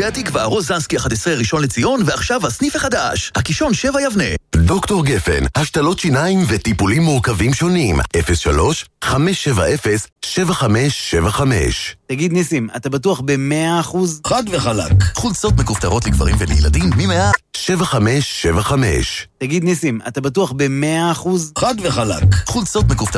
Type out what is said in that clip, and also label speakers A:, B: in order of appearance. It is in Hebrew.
A: פתחי התקווה, רוזנסקי 11 ראשון לציון, ועכשיו הסניף החדש, הקישון 7 יבנה.
B: דוקטור גפן, השתלות שיניים וטיפולים מורכבים שונים. 03-570-7575.
C: תגיד ניסים, אתה בטוח ב100%?
D: חד וחלק.
A: חולצות מכופתרות לגברים ולילדים מ100.
B: 7575.
C: תגיד ניסים, אתה בטוח ב100%?
D: חד וחלק.
A: חולצות מכופתרות